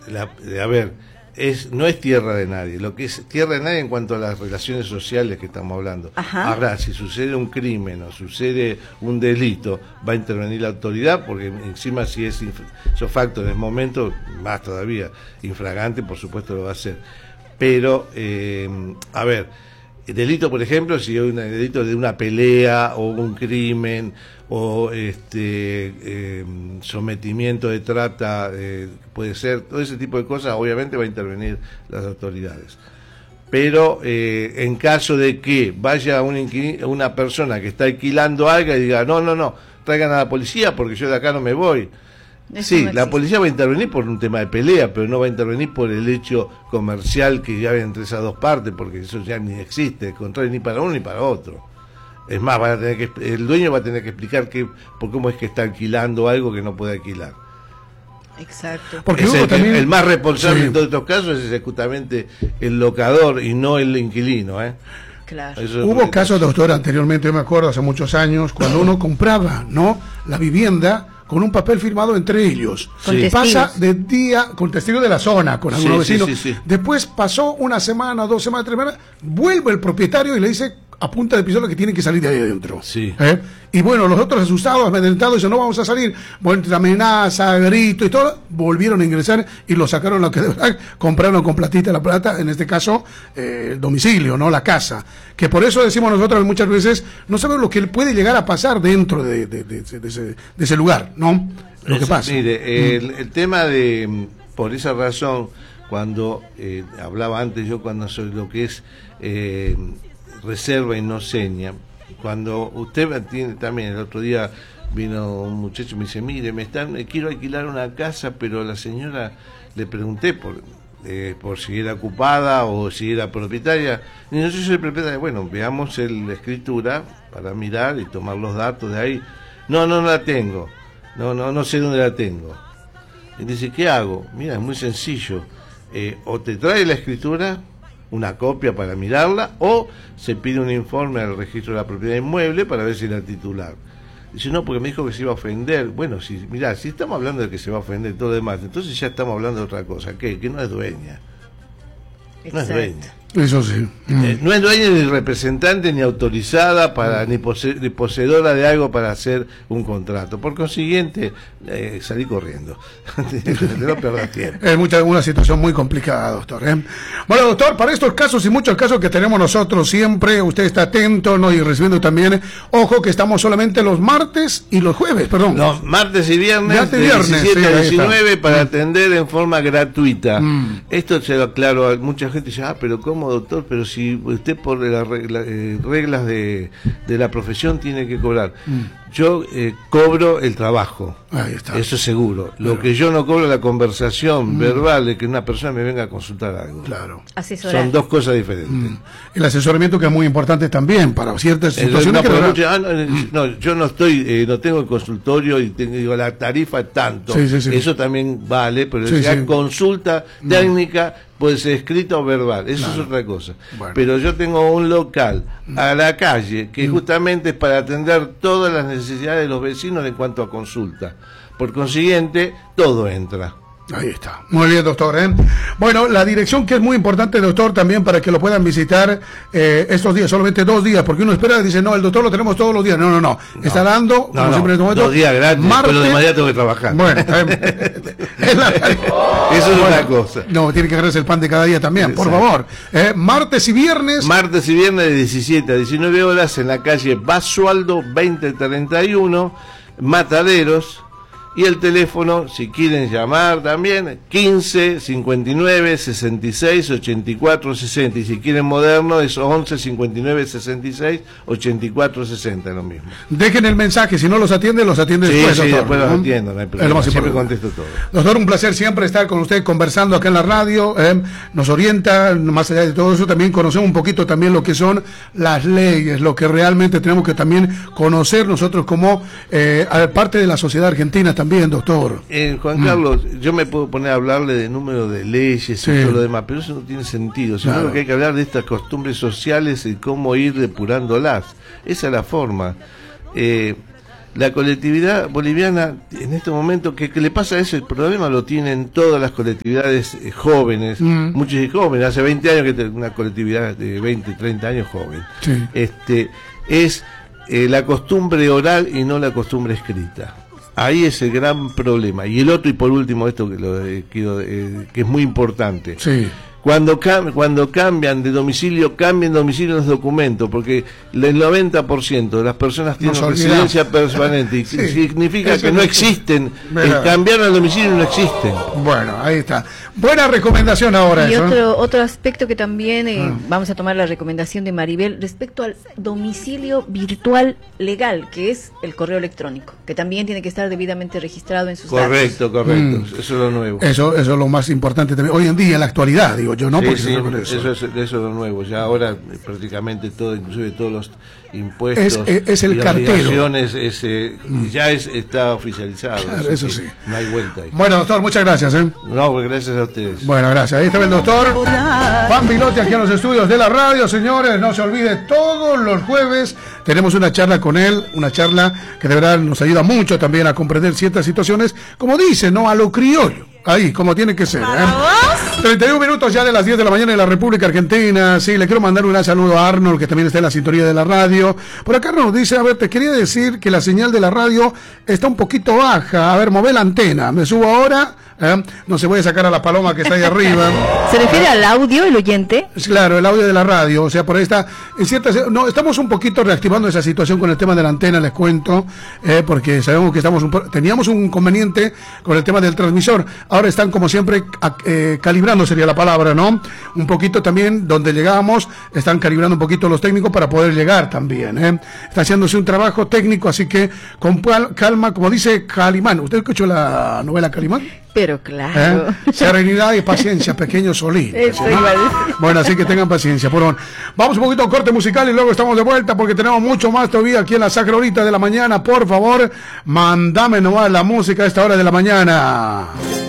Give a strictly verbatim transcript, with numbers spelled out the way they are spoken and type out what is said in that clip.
la, a ver, es no es tierra de nadie, lo que es tierra de nadie en cuanto a las relaciones sociales que estamos hablando. Ajá. Ahora, si sucede un crimen o sucede un delito, va a intervenir la autoridad, porque encima si es esos factos en el momento, más todavía, infragante, por supuesto lo va a hacer. Pero, eh, a ver, delito, por ejemplo, si hay un delito de una pelea o un crimen o este eh, sometimiento de trata, eh, puede ser, todo ese tipo de cosas, obviamente va a intervenir las autoridades. Pero eh, en caso de que vaya un inquilino, una persona que está alquilando algo y diga, no, no, no, traigan a la policía porque yo de acá no me voy. Eso Sí, no la existe. policía va a intervenir por un tema de pelea, pero no va a intervenir por el hecho comercial que ya hay entre esas dos partes, porque eso ya ni existe, al contrario, ni para uno ni para otro. Es más, van a tener que, el dueño va a tener que explicar que, por cómo es que está alquilando algo que no puede alquilar. Exacto. Porque Es hubo el, también- el más responsable Sí. en todos estos casos es justamente el locador y no el inquilino, ¿eh? Claro. Eso es Hubo muy- casos, doctor, anteriormente, yo me acuerdo, hace muchos años, cuando uno compraba, ¿no?, la vivienda con un papel firmado entre ellos. Con Sí. Pasa testigos. de día, con testigos de la zona, con algunos Sí, sí, vecinos. sí, sí. Después pasó una semana, dos semanas, tres semanas, vuelve el propietario y le dice a punta de pistola que tiene que salir de ahí adentro. Sí. ¿Eh? Y bueno, los otros asustados, amedrentados, dicen, no vamos a salir. Bueno, entre amenaza, grito y todo, volvieron a ingresar y lo sacaron lo que de verdad compraron con platita la plata, en este caso, eh, el domicilio, ¿no? La casa. Que por eso decimos nosotros muchas veces, no sabemos lo que puede llegar a pasar dentro de, de, de, de ese, de ese lugar, ¿no? Lo que Es- pasa. Mire, el, el tema de, mm, por esa razón, cuando eh, hablaba antes yo cuando soy lo que es eh, reserva y no seña, cuando usted tiene también, el otro día vino un muchacho y me dice, mire, me están, eh, quiero alquilar una casa, pero la señora, le pregunté por eh, por si era ocupada o si era propietaria, y no, yo soy propietaria. Bueno, veamos el, la escritura para mirar y tomar los datos de ahí. No, no, no la tengo. No, no, no sé dónde la tengo. Y dice, ¿qué hago? Mira, es muy sencillo. Eh, o te trae la escritura, una copia para mirarla, o se pide un informe al registro de la propiedad inmueble para ver si era titular. Dice, no, porque me dijo que se iba a ofender. Bueno, si, mirá, si estamos hablando de que se va a ofender y todo lo demás, entonces ya estamos hablando de otra cosa. ¿Qué? Que no es dueña. No es Exacto. dueña. Eso sí. Mm. Eh, no es dueña ni representante ni autorizada para ni, pose- ni poseedora de algo para hacer un contrato. Por consiguiente, eh, salí corriendo. No perdas tiempo. Es mucha, una situación muy complicada, doctor. ¿eh? Bueno, doctor, para estos casos y muchos casos que tenemos nosotros siempre, usted está atento, ¿no? Y recibiendo también, ojo que estamos solamente los martes y los jueves, perdón. Los martes y viernes, Martes y de viernes, diecisiete sí, a ahí diecinueve está. para Mm. atender en forma gratuita. Mm. Esto se lo aclaro a mucha gente, dice, ah, pero ¿cómo, doctor? Pero si usted por las regla, eh, reglas de, de la profesión tiene que cobrar. Mm. Yo eh, cobro el trabajo. Ahí está. Eso seguro. Lo que yo no cobro es la conversación verbal de que una persona me venga a consultar algo. Claro. Asesorar. Son dos cosas diferentes. Mm. El asesoramiento que es muy importante también para ciertas Eh, situaciones no, que pero de verdad- mucha- ah, no, no, yo no estoy, eh, no tengo el consultorio y tengo, digo, la tarifa es tanto. Sí, sí, sí. Eso también vale, pero Sí, ya sí. consulta técnica puede ser escrita o verbal. Eso Claro. es otra cosa. Bueno. Pero yo tengo un local a la calle que justamente es para atender todas las necesidades de los vecinos en cuanto a consulta. Por consiguiente, todo entra. Ahí está. Muy bien, doctor. ¿eh? Bueno, la dirección que es muy importante, doctor, también para que lo puedan visitar eh, estos días, solamente dos días, porque uno espera y dice, no, el doctor lo tenemos todos los días. No, no, no. Está dando, No, como no, siempre en este momento, dos días gratis, pero los demás días tengo que trabajar. Bueno, eh, es la- Eso es una cosa. no, tiene que agarrarse el pan de cada día también, por Exacto. favor. Eh, martes y viernes. Martes y viernes de diecisiete a diecinueve horas en la calle Basualdo veinte treinta y uno, Mataderos. Y el teléfono, si quieren llamar también, quince cincuenta y nueve sesenta y seis ochenta y cuatro sesenta. Y si quieren moderno, es once cincuenta y nueve sesenta y seis ochenta y cuatro sesenta, lo mismo. Dejen el mensaje, si no los atiende, los atiende Sí, después, sí, doctor. después los ¿no? atiendo, no hay Es lo problema. más Siempre importante. contesto todo. Doctor, un placer siempre estar con usted conversando acá en la radio, eh, nos orienta, más allá de todo eso, también conocemos un poquito también lo que son las leyes, lo que realmente tenemos que también conocer nosotros como eh, parte de la sociedad argentina también, doctor. Eh, Juan Carlos, yo me puedo poner a hablarle de número de leyes Sí. y todo lo demás, pero eso no tiene sentido. Sino Claro. que hay que hablar de estas costumbres sociales y cómo ir depurándolas. Esa es la forma. Eh, la colectividad boliviana en este momento, que, que le pasa eso, el problema lo tienen todas las colectividades eh, jóvenes, mm. muchos jóvenes, hace veinte años que una colectividad de veinte, treinta años joven, sí. este es eh, la costumbre oral y no la costumbre escrita. Ahí es el gran problema. Y el otro, y por último, esto que, lo, eh, quiero, eh, que es muy importante. Sí. Cuando, cam cuando cambian de domicilio, cambian de domicilio los documentos, porque el noventa por ciento de las personas tienen residencia permanente, y sí, significa que no existen, el cambiar al domicilio no existen. Bueno, ahí está. Buena recomendación ahora. Y eso, otro, ¿eh? otro aspecto que también eh, ah. vamos a tomar la recomendación de Maribel respecto al domicilio virtual legal, que es el correo electrónico, que también tiene que estar debidamente registrado en sus correcto, datos. Correcto, correcto, mm. eso es lo nuevo. Eso, eso es lo más importante también. Hoy en día, en la actualidad, digo yo, ¿no? Sí, Porque sí, eso. Eso, es, eso es lo nuevo. Ya ahora prácticamente todo, inclusive todos los impuestos, es, es, es el y cartero. Es, es, eh, mm. ya es, está oficializado. Claro, eso sí. No hay vuelta ahí. Bueno, doctor, muchas gracias. ¿eh? No, gracias a ustedes. Bueno, gracias. Ahí está el doctor Juan Vilotti aquí en los estudios de la radio, señores. No se olvide, todos los jueves tenemos una charla con él, una charla que de verdad nos ayuda mucho también a comprender ciertas situaciones, como dice, ¿no? A lo criollo. Ahí, como tiene que ser. ¿eh? treinta y un minutos ya de las diez de la mañana en la República Argentina. Sí, le quiero mandar un gran saludo a Arnold, que también está en la sintonía de la radio. Por acá nos dice, a ver, te quería decir que la señal de la radio está un poquito baja. A ver, move la antena. Me subo ahora. ¿eh? No se puede sacar a la paloma que está ahí arriba. ¿Se refiere al audio, el oyente? Claro, el audio de la radio. O sea, por ahí está. En ciertas, no, estamos un poquito reactivando esa situación con el tema de la antena, les cuento. Eh, porque sabemos que estamos un, teníamos un inconveniente con el tema del transmisor. Ahora están, como siempre, a, eh, calibrando sería la palabra, ¿no? Un poquito también, donde llegamos, están calibrando un poquito los técnicos para poder llegar también, ¿eh? Está haciéndose un trabajo técnico, así que con calma, como dice Calimán. ¿Usted escuchó la novela Calimán? Pero claro. ¿Eh? Serenidad y paciencia, pequeño Solín. Eso, ¿no? iba a decir. Bueno, así que tengan paciencia. Bueno, vamos un poquito a corte musical y luego estamos de vuelta porque tenemos mucho más todavía aquí en la Sacra Horita de la mañana. Por favor, mandame nomás la música a esta hora de la mañana.